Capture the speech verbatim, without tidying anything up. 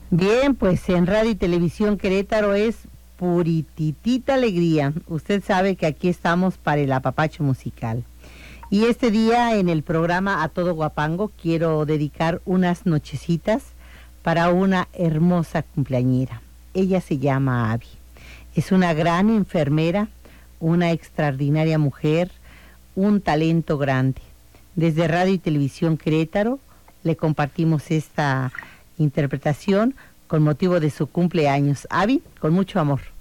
Bien, pues en Radio y Televisión Querétaro es purititita alegría. Usted sabe que aquí estamos para el apapacho musical. Y este día en el programa A Todo Guapango quiero dedicar unas nochecitas para una hermosa cumpleañera. Ella se llama Abby. Es una gran enfermera, una extraordinaria mujer, un talento grande. Desde Radio y Televisión Querétaro le compartimos esta interpretación con motivo de su cumpleaños. Abby, con mucho amor.